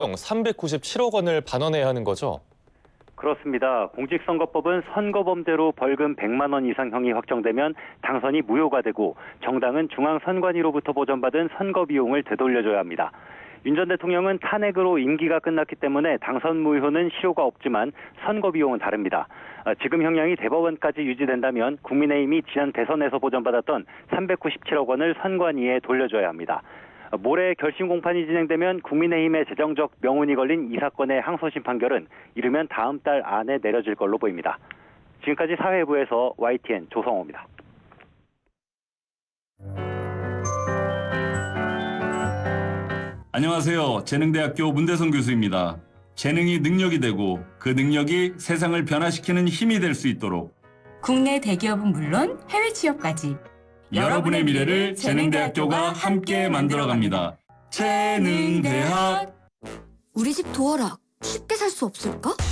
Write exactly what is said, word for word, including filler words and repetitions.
삼백구십칠억 원을 반환해야 하는 거죠? 그렇습니다. 공직선거법은 선거범죄로 벌금 백만 원 이상 형이 확정되면 당선이 무효가 되고 정당은 중앙선관위로부터 보전받은 선거 비용을 되돌려줘야 합니다. 윤 전 대통령은 탄핵으로 임기가 끝났기 때문에 당선 무효는 실효가 없지만 선거 비용은 다릅니다. 지금 형량이 대법원까지 유지된다면 국민의힘이 지난 대선에서 보전받았던 삼백구십칠억 원을 선관위에 돌려줘야 합니다. 모레 결심 공판이 진행되면 국민의힘의 재정적 명운이 걸린 이 사건의 항소심 판결은 이르면 다음 달 안에 내려질 걸로 보입니다. 지금까지 사회부에서 와이티엔 조성호입니다. 안녕하세요. 재능대학교 문대성 교수입니다. 재능이 능력이 되고 그 능력이 세상을 변화시키는 힘이 될 수 있도록 국내 대기업은 물론 해외 취업까지 여러분의 미래를 재능대학교가 함께 만들어갑니다. 재능대학. 우리 집 도어락 쉽게 살 수 없을까?